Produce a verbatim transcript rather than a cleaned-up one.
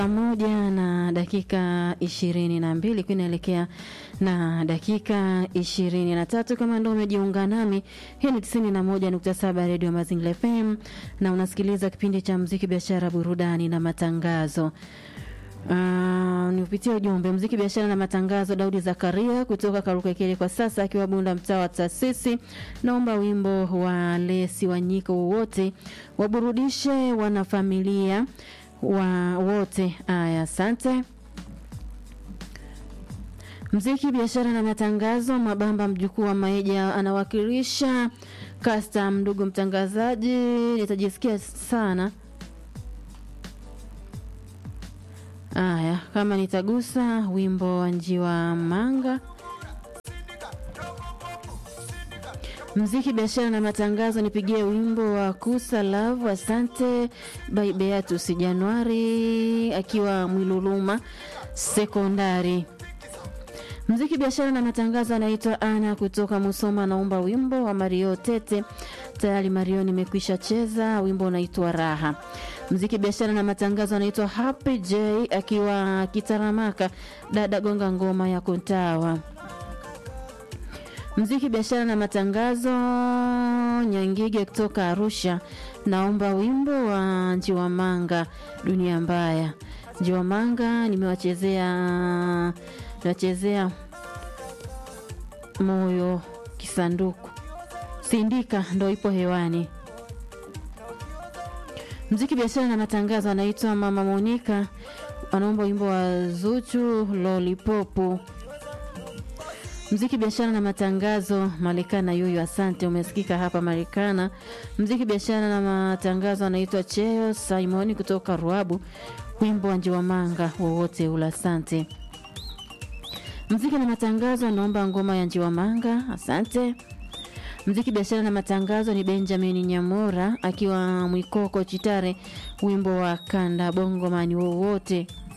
Moja na dakika ishirini na mbili kuinaelekea na dakika ishirini na tatu. Kama ndio umejiunga nami, hii ni tisini na moja nukta saba Radio Mazingira F M na unasikiliza kipindi cha muziki, biashara, burudani na matangazo. Uh, niupitie ujumbe muziki, biashara na matangazo. Daudi Zakaria kutoka Karukekele kwa sasa akiwa Bunda, mtaa wa Taasisi. Naomba wimbo wa Lesi Wanyiko wote waburudishe wanafamilia wa wote. Aya, asante. Mziki, biashara na matangazo. Mabamba mjukuu wa Maeja anawakilisha custom. Ndugu mtangazaji, nitajisikia sana aya kama nitagusa wimbo wa Njiwa Manga. Mziki, biashara na matangazo, nipigie wimbo wa Kusa Love. Asante. By Beatus Januari akiwa Mwiluluma Sekondari. Mziki, biashara na matangazo, anaitwa Ana kutoka Musoma, naomba wimbo wa Mario Tete. Tayari Mario nimekwisha cheza, wimbo unaitwa Raha. Mziki, biashara na matangazo, anaitwa Happy J akiwa Kitaramaka. Dada gonga ngoma ya Kontawa. Mziki, biashara na matangazo, Nyangige kutoka Arusha, naomba wimbo wa Njiwa Manga, Dunia Mbaya. Njiwa Manga nimewachezea nachezea Moyo Kisanduku. Sindika ndo ipo hewani. Mziki, biashara na matangazo, anaitwa Mama Monica, anaomba wimbo wa Zuchu Lollipop. Mziki, biashara na matangazo, Marekana Yuyu, asante, umesikika hapa Marekana. Mziki, biashara na matangazo, anaitwa Cheo Simon kutoka Ruabu, wimbo wa Njiwa Manga wowote ula, asante. Mziki na matangazo, naomba ngoma ya Njiwa Manga, asante. Mziki, biashara na matangazo, ni Benjamin Nyamora akiwa Mwikoko Chitare, wimbo wa Kanda Bongo Mani wowote.